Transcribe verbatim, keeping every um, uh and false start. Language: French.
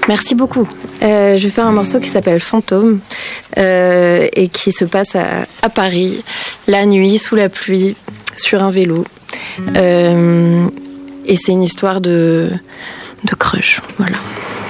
Merci beaucoup. Euh, je vais faire un morceau qui s'appelle Fantôme euh, et qui se passe à, à Paris, la nuit, sous la pluie, sur un vélo. Euh, et c'est une histoire de, de crush, voilà.